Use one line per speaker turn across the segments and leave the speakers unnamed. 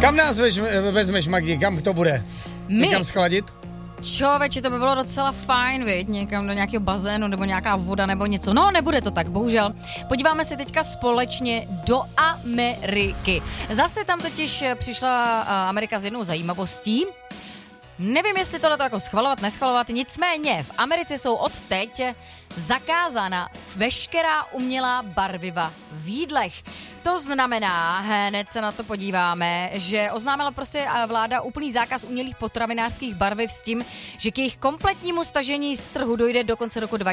Kam nás vezmeš, Magdi, kam to bude? Někam schladit?
Čověče, to by bylo docela fajn, viď? Někam do nějakého bazénu nebo nějaká voda nebo něco. No, nebude to tak, bohužel. Podíváme se teďka společně do Ameriky. Zase tam totiž přišla Amerika s jednou zajímavostí. Nevím, jestli tohle to jako schvalovat, neschvalovat, nicméně v Americe jsou odteď zakázána veškerá umělá barviva v jídlech. To znamená, hned se na to podíváme, že oznámila prostě vláda úplný zákaz umělých potravinářských barviv s tím, že k jejich kompletnímu stažení z trhu dojde do konce roku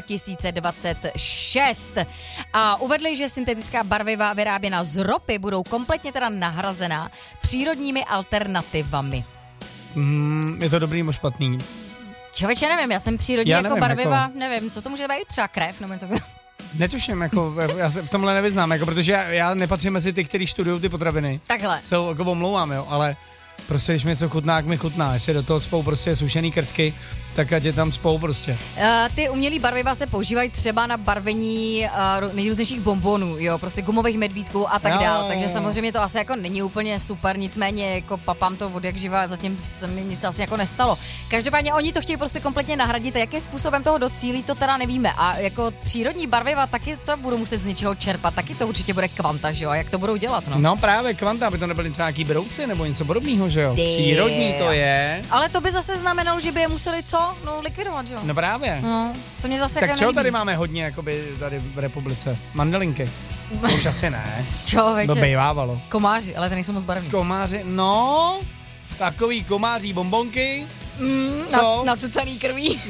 2026. A uvedli, že syntetická barviva vyráběná z ropy budou kompletně teda nahrazená přírodními alternativami.
Je to dobrý nebo špatný?
Člověče, nevím, já jsem přírodní jako barviva, nevím, co to může být, třeba krev nebo něco.
Netuším, jako, já se v tomhle nevyznám, jako, protože já nepatřím mezi ty, kteří studují ty potraviny.
Takhle.
Jsou, jako omlouvám, jo, ale prostě, když mi něco chutná, jak mi chutná. Jestli do toho cpou prostě sušený krtky, tak ať je tam cpou prostě.
Ty umělý barviva se používají třeba na barvení nejrůznějších bonbonů, jo, prostě gumových medvídků a tak dál. Takže samozřejmě to asi jako není úplně super, nicméně jako papám to od jak živa, zatím se mi nic asi jako nestalo. Každopádně oni to chtějí prostě kompletně nahradit a jakým způsobem toho docílí, to teda nevíme. A jako přírodní barviva taky to budou muset z něčeho čerpat, taky to určitě bude kvanta, že jo, a jak to budou dělat, no.
No právě kvanta, aby to nebyly třeba nějaký brouci nebo něco podobného, že jo. Přírodní to je.
Ale to by zase znamenalo, že by je museli co? No likvidovat, že jo.
No právě.
No, co mě zase
tak
jako
čeho
nelíbí.
tady máme hodně, jakoby tady v republice? Mandelinky. To už asi ne.
Člověče.
To bejvávalo.
Komáři, ale ty nejsou moc barevní.
Komáři, no, takový komáří bonbonky. Co?
Nacucaný krví.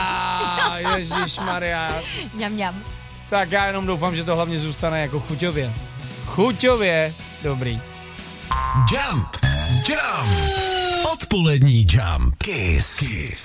Ježišmarja.
Mňam.
Tak já jenom doufám, že to hlavně zůstane jako chuťově. Chuťově dobrý.
Jump. Odpolední Jump. Kiss.